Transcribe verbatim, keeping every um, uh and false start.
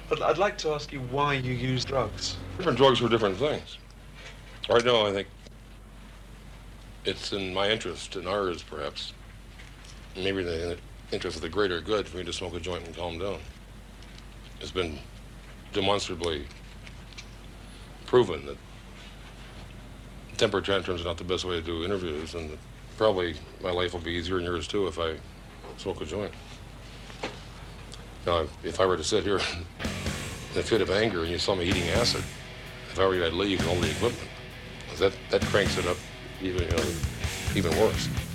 I'd, I'd like to ask you why you use drugs. Different drugs for different things. Right now, I think it's in my interest, in ours perhaps, maybe in the interest of the greater good for me to smoke a joint and calm down. It's been demonstrably proven that temper tantrums are not the best way to do interviews, and probably my life will be easier and yours too if I smoke a joint. Now, if I were to sit here in a fit of anger and you saw me eating acid, if I were you, I'd leave all the equipment. That, that cranks it up even, you know, even worse.